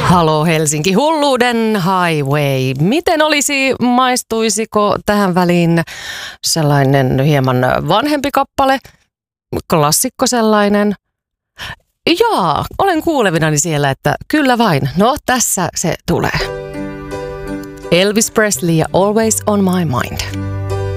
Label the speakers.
Speaker 1: Halo Helsinki, hulluuden highway. Miten maistuisiko tähän väliin sellainen hieman vanhempi kappale, klassikko sellainen? Jaa, olen kuulevinani siellä, että kyllä vain. No, tässä se tulee. Elvis Presley ja Always on my mind.